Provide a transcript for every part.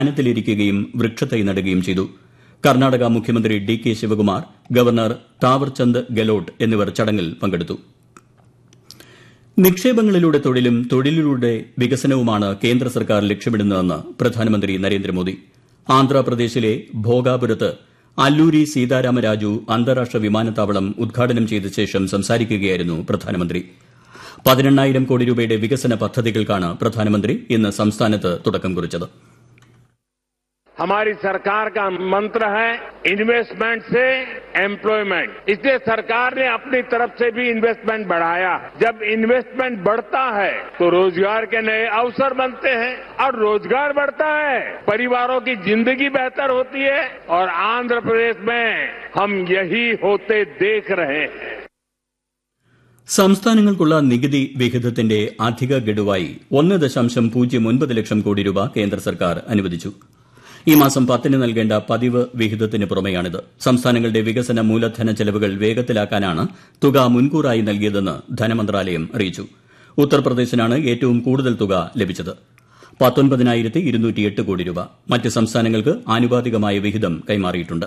ധ്യാനത്തിലിരിക്കുകയും വൃക്ഷത്തൈ നടുകയും ചെയ്തു. കർണാടക മുഖ്യമന്ത്രി D K Shivakumar, governor Thawarchand Gehlot എന്നിവർ ചടങ്ങിൽ പങ്കെടുത്തു. നിക്ഷേപങ്ങളിലൂടെ തൊഴിലും തൊഴിലിലൂടെ വികസനവുമാണ് കേന്ദ്ര സർക്കാർ ലക്ഷ്യമിടുന്നതെന്ന് പ്രധാനമന്ത്രി നരേന്ദ്രമോദി. ആന്ധ്രാപ്രദേശിലെ ഭോഗാപുരത്ത് അല്ലൂരി സീതാരാമരാജു അന്താരാഷ്ട്ര വിമാനത്താവളം ഉദ്ഘാടനം ചെയ്ത ശേഷം സംസാരിക്കുകയായിരുന്നു പ്രധാനമന്ത്രി. 18,000 കോടി രൂപയുടെ വികസന പദ്ധതികൾക്കാണ് പ്രധാനമന്ത്രി ഇന്ന് സംസ്ഥാനത്ത് തുടക്കം കുറിച്ചത്. हमारी सरकार का मंत्र है इन्वेस्टमेंट से एम्प्लॉयमेंट. इसलिए सरकार ने अपनी तरफ से भी इन्वेस्टमेंट बढ़ाया. जब इन्वेस्टमेंट बढ़ता है तो रोजगार के नए अवसर बनते हैं और रोजगार बढ़ता है, परिवारों की जिंदगी बेहतर होती है और आंध्र प्रदेश में हम यही होते देख रहे हैं. സംസ്ഥാനങ്ങൾക്കുള്ള നികുതി വിഹിതത്തിന്റെ അധിക ഗഡുവായി 1.09 ലക്ഷം കോടി രൂപ കേന്ദ്ര സർക്കാർ അനുവദിച്ചു. ഈ മാസം 10-ന് നൽകേണ്ട പതിവ് വിഹിതത്തിന് പുറമെയാണിത്. സംസ്ഥാനങ്ങളുടെ വികസന മൂലധന ചെലവുകൾ വേഗത്തിലാക്കാനാണ് തുക മുൻകൂറായി നൽകിയതെന്ന് ധനമന്ത്രാലയം അറിയിച്ചു. ഉത്തർപ്രദേശിനാണ് ഏറ്റവും കൂടുതൽ തുക ലഭിച്ചത്, 19,208 കോടി രൂപ. മറ്റ് സംസ്ഥാനങ്ങൾക്ക് ആനുപാതികമായ വിഹിതം കൈമാറിയിട്ടുണ്ട്.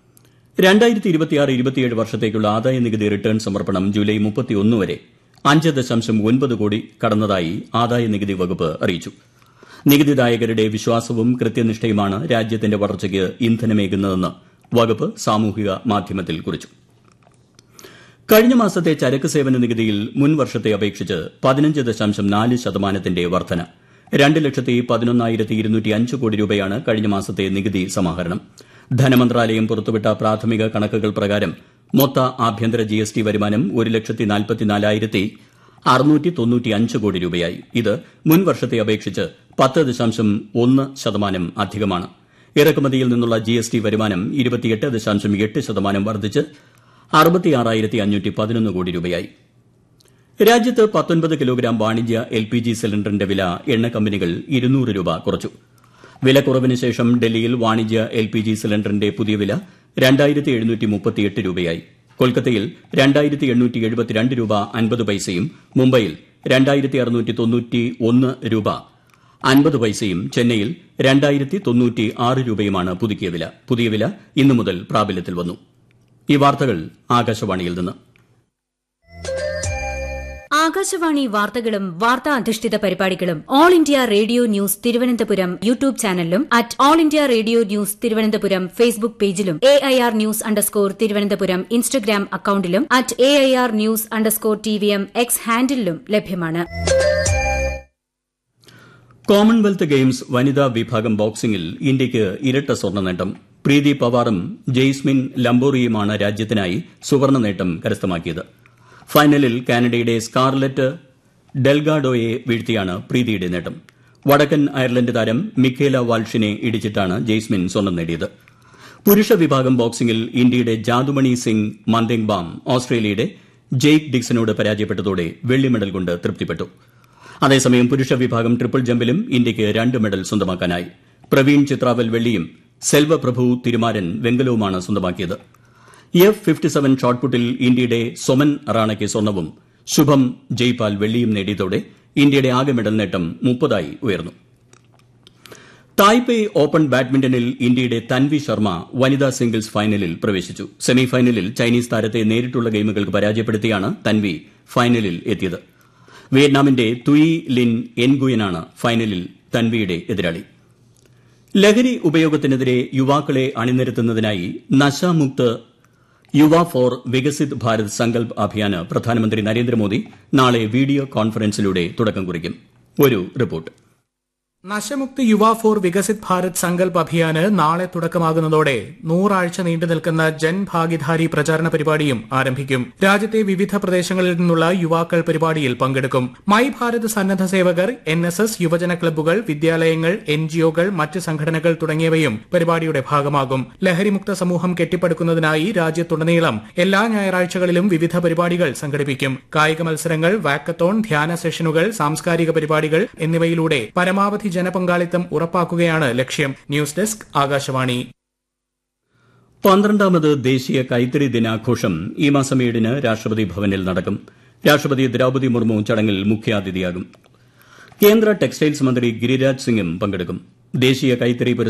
2026-27 വർഷത്തേക്കുള്ള ആദായനികുതി റിട്ടേൺ സമർപ്പണം ജൂലൈ 31 വരെ 5.9 കോടി കടന്നതായി ആദായനികുതി വകുപ്പ് അറിയിച്ചു. നികുതിദായകരുടെ വിശ്വാസവും കൃത്യനിഷ്ഠയുമാണ് രാജ്യത്തിന്റെ വളർച്ചയ്ക്ക് ഇന്ധനമേകുന്നതെന്ന് വകുപ്പ് സാമൂഹിക മാധ്യമത്തിൽ കുറിച്ചു. കഴിഞ്ഞ മാസത്തെ ചരക്ക് സേവന നികുതിയിൽ മുൻ വർഷത്തെ അപേക്ഷിച്ച് 15.4% വർധന. 2,11,205 കോടി രൂപയാണ് കഴിഞ്ഞ മാസത്തെ നികുതി സമാഹരണം. ധനമന്ത്രാലയം പുറത്തുവിട്ട പ്രാഥമിക കണക്കുകൾ പ്രകാരം മൊത്ത ആഭ്യന്തര GST വരുമാനം 1,44,695 കോടി രൂപയായി. ഇത് മുൻ വർഷത്തെ അപേക്ഷിച്ച് 10.1% അധികമാണ്. ഇറക്കുമതിയിൽ നിന്നുള്ള GST വരുമാനം 28.8% വർദ്ധിച്ച് 66,511 കോടി രൂപയായി. രാജ്യത്ത് 19 കിലോഗ്രാം വാണിജ്യ LPG സിലിണ്ടറിന്റെ വില എണ്ണ കമ്പനികൾ 200 രൂപ കുറച്ചു. വിലക്കുറവിന് ശേഷം ഡൽഹിയിൽ വാണിജ്യ LPG സിലിണ്ടറിന്റെ പുതിയ വില 2,738 രൂപയായി. കൊൽക്കത്തയിൽ 2,872 രൂപ 50 പൈസയും മുംബൈയിൽ 2,691 രൂപ 50 പൈസയും ചെന്നൈയിൽ 2,096 രൂപയുമാണ് പുതുക്കിയ വില. പുതിയ വില ഇന്നു മുതൽ പ്രാബല്യത്തിൽ വന്നു. ഈ വാർത്തകൾ ആകാശവാണിയിൽ നിന്ന്. ആകാശവാണി വാർത്തകളും വാർത്താ അധിഷ്ഠിത പരിപാടികളും all India radio news Thiruvananthapuram YouTube ചാനലിലും at all India radio news Thiruvananthapuram Facebook പേജിലും AIR ന്യൂസ് _ ഇൻസ്റ്റഗ്രാം അക്കൌണ്ടിലും at AIR news _ TVM X ഹാൻഡിലും ലഭ്യമാണ്. കോമൺവെൽത്ത് ഗെയിംസ് വനിതാ വിഭാഗം ബോക്സിംഗിൽ ഇന്ത്യയ്ക്ക് ഇരട്ട സ്വർണ്ണ നേട്ടം. പ്രീതി പവാറും ജെയ്സ്മിൻ ലംബോറിയുമാണ് രാജ്യത്തിനായി സുവർണ്ണ നേട്ടം കരസ്ഥമാക്കിയത്. ഫൈനലിൽ കാനഡയുടെ സ്കാർലറ്റ് ഡെൽഗാഡോയെ വീഴ്ത്തിയാണ് പ്രീതിയുടെ നേട്ടം. വടക്കൻ അയർലൻഡ് താരം മിഖേല വാൾഷിനെ ഇടിച്ചിട്ടാണ് ജെയ്സ്മിൻ സ്വർണ്ണം നേടിയത്. പുരുഷ വിഭാഗം ബോക്സിംഗിൽ ഇന്ത്യയുടെ ജാദുമണി സിംഗ് മന്ദേങ്ബാം ഓസ്ട്രേലിയയുടെ ജെയ്ക്ക് ഡിക്സനോട് പരാജയപ്പെട്ടതോടെ വെള്ളി മെഡൽ കൊണ്ട് തൃപ്തിപ്പെട്ടു. അതേസമയം പുരുഷ വിഭാഗം ട്രിപ്പിൾ ജമ്പിലും ഇന്ത്യയ്ക്ക് 2 മെഡൽ സ്വന്തമാക്കാനായി. പ്രവീൺ ചിത്രാവൽ വെള്ളിയും സെൽവപ്രഭു തിരുമാരൻ വെങ്കലവുമാണ് സ്വന്തമാക്കിയത്. F57 ഷോട്ട്പുട്ടിൽ ഇന്ത്യയുടെ സൊമൻ റാണയ്ക്ക് സ്വർണ്ണവും ശുഭം ജയ്പാൽ വെള്ളിയും നേടിയതോടെ ഇന്ത്യയുടെ ആകെ മെഡൽ നേട്ടം 30 ഉയർന്നു. തായ്പേയ് ഓപ്പൺ ബാഡ്മിന്റണിൽ ഇന്ത്യയുടെ തൻവി ശർമ്മ വനിതാ സിംഗിൾസ് ഫൈനലിൽ പ്രവേശിച്ചു. സെമിഫൈനലിൽ ചൈനീസ് താരത്തെ നേരിട്ടുള്ള ഗെയിമുകൾക്ക് പരാജയപ്പെടുത്തിയാണ് തൻവി ഫൈനലിൽ എത്തിയത്. വിയറ്റ്നാമിന്റെ തുയി ലിൻ എൻഗുയനാണ് ഫൈനലിൽ തൻവിയുടെ എതിരാളി. ലഹരി ഉപയോഗത്തിനെതിരെ യുവാക്കളെ അണിനിരത്തുന്നതിനായി നശാമുക്ത് യുവ ഫോർ വികസിത് ഭാരത് സങ്കൽപ് അഭിയാന് പ്രധാനമന്ത്രി നരേന്ദ്രമോദി നാളെ വീഡിയോ കോൺഫറൻസിലൂടെ തുടക്കം കുറിക്കും. ഒരു റിപ്പോർട്ട്. നശമുക്തി യുവ ഫോർ വികസിത് ഭാരത് സങ്കൽപ് അഭിയാന് നാളെ തുടക്കമാകുന്നതോടെ 100 ആഴ്ച നീണ്ടു നിൽക്കുന്ന ജൻ ഭാഗിധാരി പ്രചാരണ പരിപാടിയും ആരംഭിക്കും. രാജ്യത്തെ വിവിധ പ്രദേശങ്ങളിൽ നിന്നുള്ള യുവാക്കൾ പരിപാടിയിൽ പങ്കെടുക്കും. മൈ ഭാരത് സന്നദ്ധ സേവകർ, NSS, യുവജന ക്ലബ്ബുകൾ, വിദ്യാലയങ്ങൾ, NGOകൾ, മറ്റ് സംഘടനകൾ തുടങ്ങിയവയും പരിപാടിയുടെ ഭാഗമാകും. ലഹരിമുക്ത സമൂഹം കെട്ടിപ്പടുക്കുന്നതിനായി രാജ്യത്തുടനീളം എല്ലാ ഞായറാഴ്ചകളിലും വിവിധ പരിപാടികൾ സംഘടിപ്പിക്കും. കായിക മത്സരങ്ങൾ, വാക്കത്തോൺ, ധ്യാന സെഷനുകൾ, സാംസ്കാരിക പരിപാടികൾ എന്നിവയിലൂടെ പരമാവധി ജനപങ്കാളിത്തം ഉറപ്പാക്കുകയാണ് ലക്ഷ്യം. News desk, Akashvani. 12ാമത് ദേശീയ കൈത്തറി ദിനാഘോഷം ഈ മാസം 7-ന് രാഷ്ട്രപതി ഭവനിൽ നടക്കും. രാഷ്ട്രപതി ദ്രൌപദി മുർമു ചടങ്ങിൽ മുഖ്യാതിഥിയാകും. കേന്ദ്ര ടെക്സ്റ്റൈൽസ് മന്ത്രി ഗിരിരാജ് സിംഗും പങ്കെടുക്കും. ദേശീയ കൈത്തറി